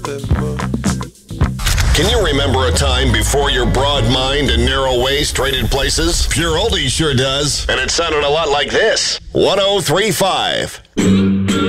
Can you remember a time before your broad mind and narrow waist traded places? Pure Oldie sure does. And it sounded a lot like this. 103.5.